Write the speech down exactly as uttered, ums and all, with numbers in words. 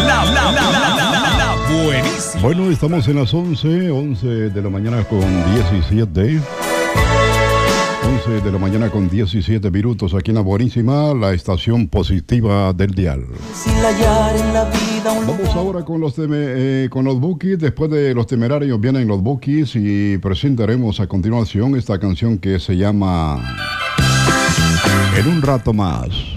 la, la, la, la, la, la buenísima. Bueno, estamos en las once, once de la mañana con diecisiete. once de la mañana con diecisiete minutos aquí en la buenísima, la estación positiva del dial. Vamos ahora con los, teme, eh, con los Bukis. Después de los temerarios vienen los Bukis y presentaremos a continuación esta canción que se llama En un rato más.